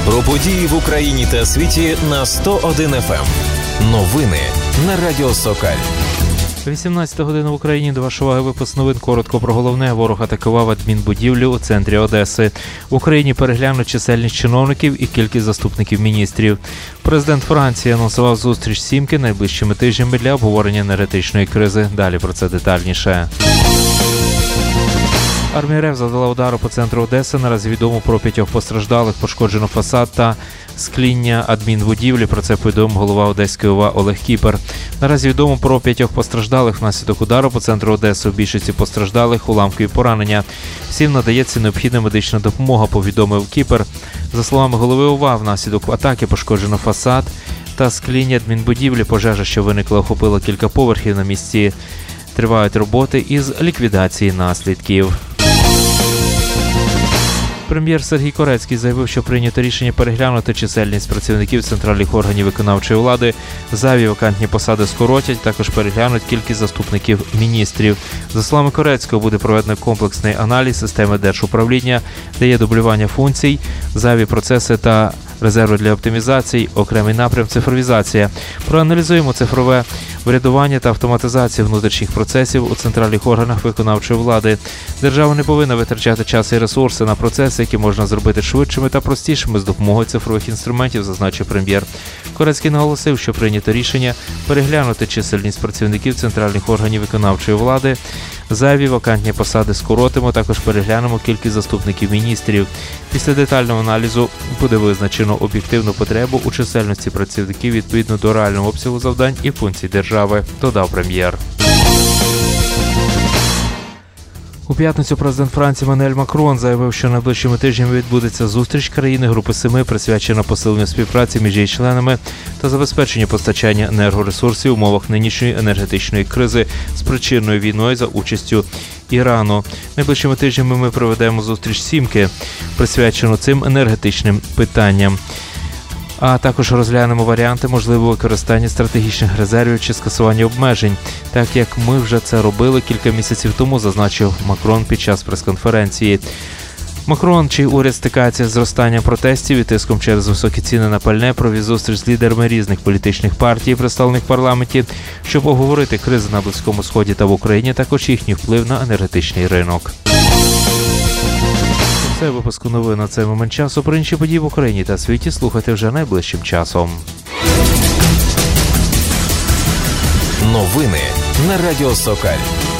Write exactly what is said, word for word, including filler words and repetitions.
Про події в Україні та світі на сто один еф ем. Новини на Радіо Сокаль. вісімнадцята година в Україні. До вашої уваги випуск новин. Коротко про головне. Ворог атакував адмінбудівлю у центрі Одеси. В Україні переглянуть чисельність чиновників і кількість заступників міністрів. Президент Франції анонсував зустріч Сімки найближчими тижнями для обговорення енергетичної кризи. Далі про це детальніше. Армія РФ завдала удару по центру Одеси. Наразі відомо про п'ятьох постраждалих, пошкоджено фасад та скління адмінбудівлі. Про це повідомив голова Одеської ОВА Олег Кіпер. Наразі відомо про п'ятьох постраждалих внаслідок удару по центру Одеси. У більшості постраждалих уламкові поранення. Всім надається необхідна медична допомога, повідомив Кіпер. За словами голови ОВА, внаслідок атаки пошкоджено фасад та скління адмінбудівлі. Пожежа, що виникла, охопила кілька поверхів. На місці тривають роботи із ліквідації наслідків. Прем'єр Сергій Корецький заявив, що прийнято рішення переглянути чисельність працівників центральних органів виконавчої влади. Зайві вакантні посади скоротять, також переглянуть кількість заступників міністрів. За словами Корецького, буде проведено комплексний аналіз системи держуправління, де є дублювання функцій, зайві процеси та резерви для оптимізації, окремий напрям – цифровізація. Проаналізуємо цифрове врядування та автоматизацію внутрішніх процесів у центральних органах виконавчої влади. Держава не повинна витрачати час і ресурси на процеси, які можна зробити швидшими та простішими з допомогою цифрових інструментів, зазначив прем'єр. Корецький наголосив, що прийнято рішення переглянути чисельність працівників центральних органів виконавчої влади. Зайві вакантні посади скоротимо, також переглянемо кількість заступників міністрів. Після детального аналізу буде визначено об'єктивну потребу у чисельності працівників відповідно до реального обсягу завдань і функцій держави, додав прем'єр. У п'ятницю президент Франції Еммануель Макрон заявив, що найближчими тижнями відбудеться зустріч країни Групи Семи, присвячена посиленню співпраці між її членами та забезпеченню постачання енергоресурсів в умовах нинішньої енергетичної кризи, спричиненою війною за участю Ірану. Найближчими тижнями ми проведемо зустріч Сімки, присвячену цим енергетичним питанням. А також розглянемо варіанти можливого використання стратегічних резервів чи скасування обмежень, так як ми вже це робили кілька місяців тому, зазначив Макрон під час прес-конференції. Макрон, чий уряд стикається з зростанням протестів і тиском через високі ціни на пальне, провів зустріч з лідерами різних політичних партій, представлених в парламенті, щоб обговорити кризи на Близькому Сході та в Україні, також їхній вплив на енергетичний ринок. Це випуск новин на цей момент часу. Про інші події в Україні та світі слухайте вже найближчим часом. Новини на Радіо Сокаль.